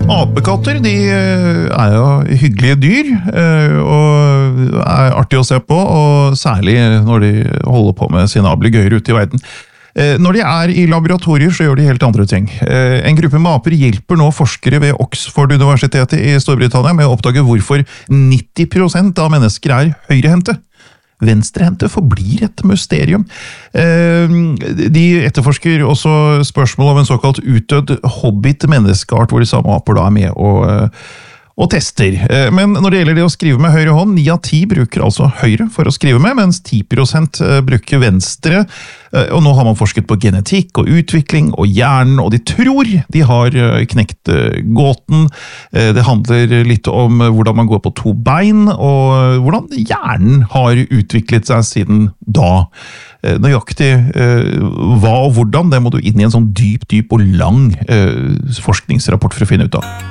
Apekatter, de er jo hyggelige dyr, og er artig å se på, og særlig når de holder på med sine ablegøyer ute i verden. Når de er i laboratorier, så gjør de helt andre ting. En gruppe med aper hjelper nå forskere ved Oxford-universitetet i Storbritannia med å oppdage hvorfor 90% av mennesker er høyrehendte. Venstrehendte forblir et mysterium. De etterforsker også spørsmål om en såkalt utdødd hobbit-menneskeart, hvor de samme aper da er med og tester. Men når det gjelder det å skrive med høyre hånd, 9 av 10 bruker altså høyre for å skrive med, mens 10% bruker venstre. Og nå har man forsket på genetikk og utvikling og hjernen, og de tror de har knekt gåten. Det handler litt om hvordan man går på 2 bein, og hvordan hjernen har utviklet seg siden da. Nøyaktig hva og hvordan, det må du inn i en sånn dyp og lang forskningsrapport for å finne ut av.